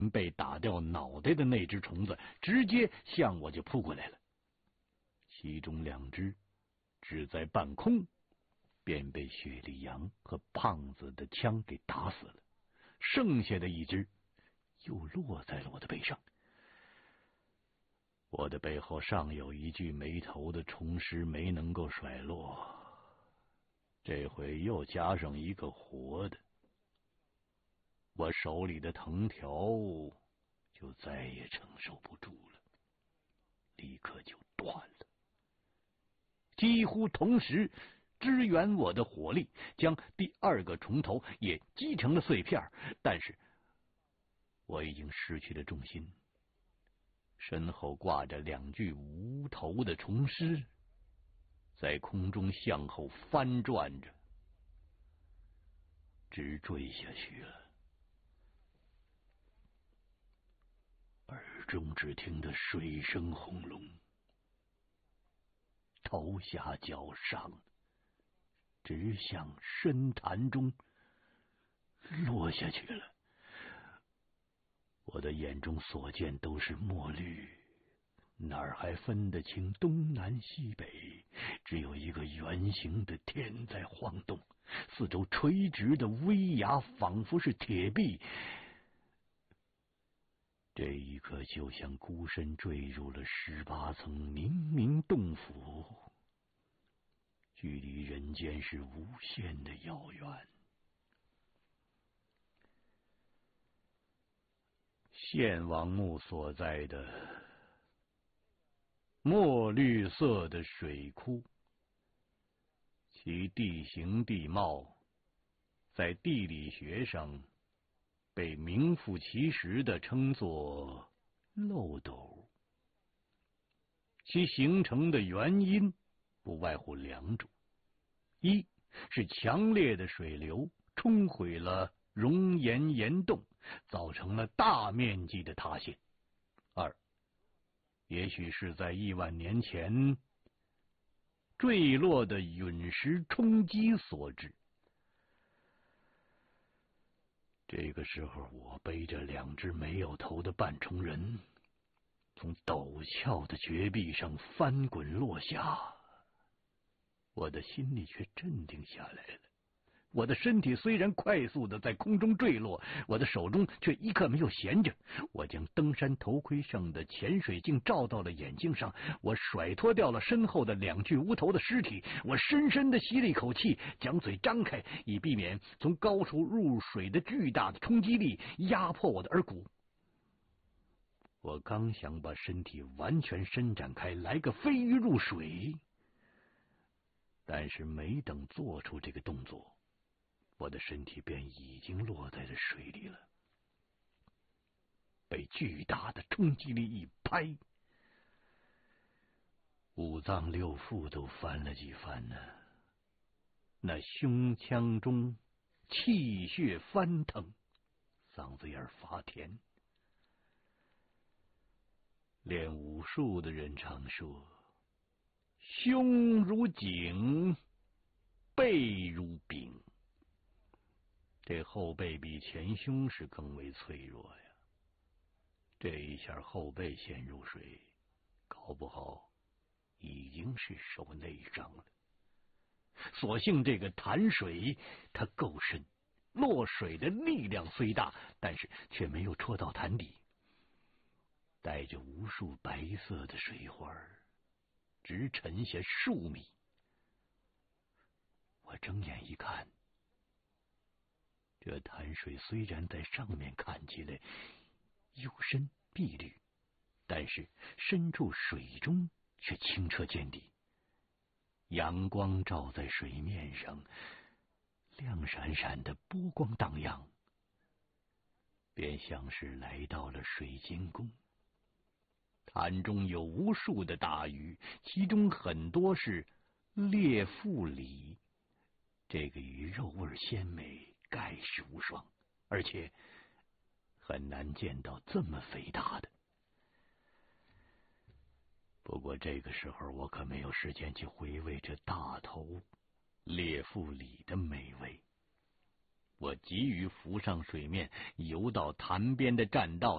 被打掉脑袋的那只虫子直接向我就扑过来了，其中2只只在半空便被雪莉杨和胖子的枪给打死了，剩下的1只又落在了我的背上。我的背后尚有1具没头的虫尸没能够甩落，这回又加上1个活的，我手里的藤条就再也承受不住了，立刻就断了。几乎同时，支援我的火力将第2个虫头也击成了碎片，但是我已经失去了重心，身后挂着2具无头的虫尸，在空中向后翻转着，直坠下去了。耳中只听得水声轰隆，头下脚上，直向深潭中落下去了。我的眼中所见都是墨绿，哪儿还分得清东南西北？只有一个圆形的天在晃动，四周垂直的危崖仿佛是铁壁。这一刻就像孤身坠入了18层冥冥洞府，距离人间是无限的遥远。献王墓所在的墨绿色的水窟，其地形地貌在地理学上被名副其实的称作漏斗。其形成的原因不外乎2种：一是强烈的水流冲毁了熔岩岩洞，造成了大面积的塌陷；二，也许是在亿万年前坠落的陨石冲击所致。这个时候，我背着2只没有头的半虫人，从陡峭的绝壁上翻滚落下，我的心里却镇定下来了。我的身体虽然快速的在空中坠落，我的手中却一刻没有闲着。我将登山头盔上的潜水镜照到了眼睛上，我甩脱掉了身后的2具无头的尸体，我深深的吸了一口气，将嘴张开，以避免从高处入水的巨大的冲击力压迫我的耳骨。我刚想把身体完全伸展开，来个飞鱼入水，但是没等做出这个动作，我的身体便已经落在了水里了。被巨大的冲击力一拍，5脏6腑都翻了几番呢。那胸腔中气血翻腾，嗓子眼发甜。练武术的人常说，胸如井，背如柄。这后背比前胸是更为脆弱呀。这一下后背陷入水，搞不好已经是受内伤了。所幸这个潭水它够深，落水的力量虽大，但是却没有戳到潭底，带着无数白色的水花，直沉下数米。我睁眼一看，这潭水虽然在上面看起来幽深碧绿，但是深处水中却清澈见底。阳光照在水面上，亮闪闪的波光荡漾，便像是来到了水晶宫。潭中有无数的大鱼，其中很多是裂腹鲤。这个鱼肉味鲜美，盖世无双，而且很难见到这么肥大的。不过这个时候我可没有时间去回味这大头裂腹鲤的美味。我急于浮上水面，游到潭边的栈道